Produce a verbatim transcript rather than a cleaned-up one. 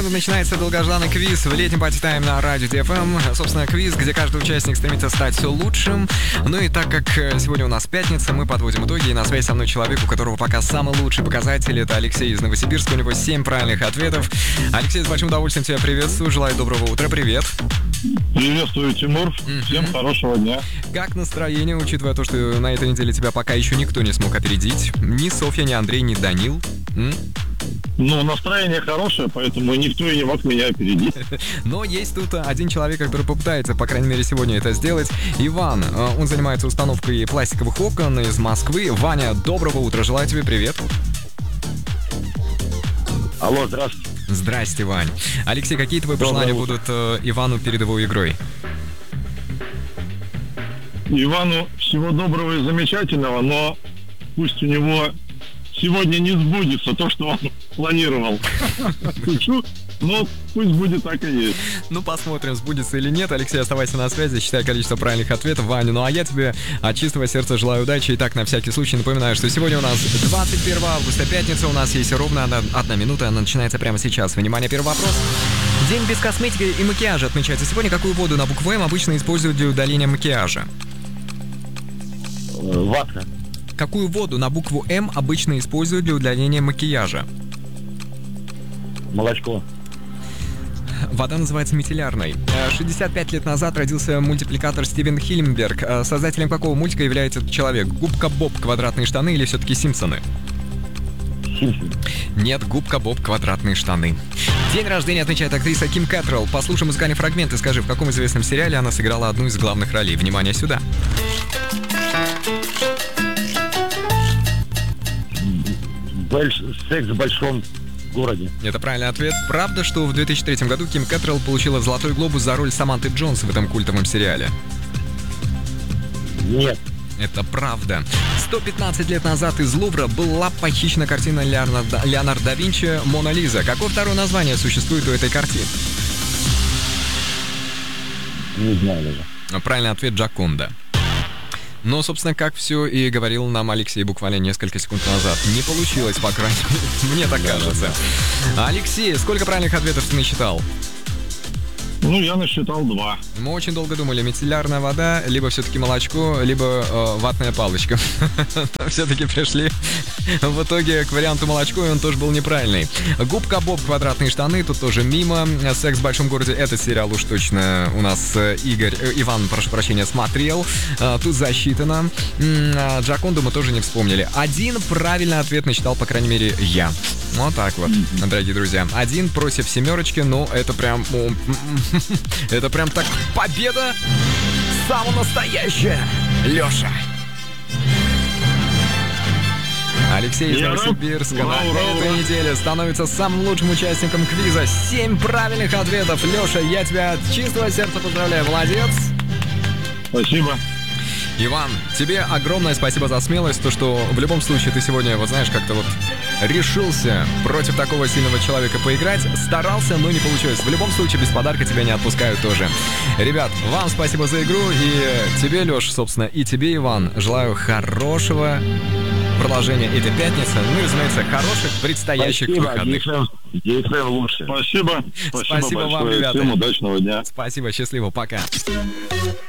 Начинается долгожданный квиз в летнем пати-тайм на Радио Ди Эф Эм. Собственно, квиз, где каждый участник стремится стать все лучшим. Ну и так как сегодня у нас пятница, мы подводим итоги. И на связи со мной человек, у которого пока самый лучший показатель. Это Алексей из Новосибирска. У него семь правильных ответов. Алексей, с большим удовольствием тебя приветствую. Желаю доброго утра. Привет. Приветствую, Тимур. Mm-hmm. Всем хорошего дня. Как настроение, учитывая то, что на этой неделе тебя пока еще никто не смог опередить? Ни Софья, ни Андрей, ни Данил. М? Ну, настроение хорошее, поэтому никто и не мог меня опередить. Но есть тут один человек, который попытается, по крайней мере, сегодня это сделать. Иван, он занимается установкой пластиковых окон из Москвы. Ваня, доброго утра, желаю тебе привет. Алло, здравствуйте. Здрасте, Вань. Алексей, какие твои Доброе пожелания утро. будут э, Ивану перед его игрой? Ивану всего доброго и замечательного, но пусть у него сегодня не сбудется то, что он планировал. Шучу, но пусть будет так и есть. Ну, посмотрим, сбудется или нет. Алексей, оставайся на связи, считай количество правильных ответов. Ваня, ну а я тебе от чистого сердца желаю удачи. И так, на всякий случай, напоминаю, что сегодня у нас двадцать первого августа, пятница. У нас есть ровно одна, одна минута, она начинается прямо сейчас. Внимание, первый вопрос. День без косметики и макияжа отмечается сегодня. Какую воду на букву М обычно используют для удаления макияжа? Ватка. Какую воду на букву М обычно используют для удаления макияжа? Молочко. Вода называется мицеллярной. шестьдесят пять лет назад родился мультипликатор Стивен Хильмберг. Создателем какого мультика является этот человек? Губка Боб, Квадратные штаны или все-таки Симпсоны? Симпсоны. Нет, Губка Боб, Квадратные штаны. День рождения отмечает актриса Ким Кэтрелл. Послушай музыкальный фрагмент и скажи, в каком известном сериале она сыграла одну из главных ролей. Внимание сюда. Больш... Секс в большом городе. Это правильный ответ. Правда, что в две тысячи третьем году Ким Кэтрелл получила «Золотой глобус» за роль Саманты Джонс в этом культовом сериале? Нет. Это правда. сто пятнадцать лет назад из Лувра была похищена картина Леонардо, Леонардо да Винчи «Мона Лиза». Какое второе название существует у этой картины? Не знаю даже. Правильный ответ — «Джаконда». Но, собственно, как все и говорил нам Алексей буквально несколько секунд назад. Не получилось, по крайней мере. Мне так кажется. Алексей, сколько правильных ответов ты насчитал? Ну, я насчитал два. Мы очень долго думали, мицеллярная вода, либо все-таки молочко, либо э, ватная палочка. Все-таки пришли в итоге к варианту молочко, и он тоже был неправильный. Губка Боб, Квадратные штаны, тут тоже мимо. Секс в большом городе, этот сериал уж точно у нас э, Игорь, э, Иван, прошу прощения, смотрел. Э, тут засчитано. Э, Джаконду мы тоже не вспомнили. Один правильный ответ насчитал, по крайней мере, я. Вот так вот, дорогие друзья. Один против семерочки, ну, это прям... Это прям так победа самая настоящая. Леша. Алексей из Новосибирска на этой неделе становится самым лучшим участником квиза. Семь правильных ответов. Леша, я тебя от чистого сердца поздравляю. Молодец. Спасибо. Иван, тебе огромное спасибо за смелость, то, что в любом случае ты сегодня, вот знаешь, как-то вот решился против такого сильного человека поиграть, старался, но не получилось. В любом случае, без подарка тебя не отпускают тоже. Ребят, вам спасибо за игру, и тебе, Леш, собственно, и тебе, Иван, желаю хорошего продолжения этой пятницы, ну и, разумеется, хороших предстоящих Спасибо, выходных. ди эф эм лучше. Спасибо. Спасибо, Спасибо вам, большое. ребята. Всем удачного дня. Спасибо, счастливо, пока.